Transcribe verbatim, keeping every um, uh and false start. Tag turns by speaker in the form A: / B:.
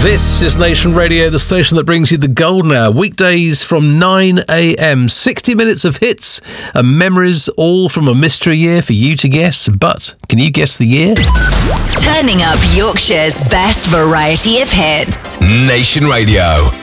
A: This is Nation Radio, the station that brings you the golden hour, weekdays from nine a.m. sixty minutes of hits and memories, all from a mystery year for you to guess. But can you guess the year?
B: Turning up Yorkshire's best variety of hits.
C: Nation Radio.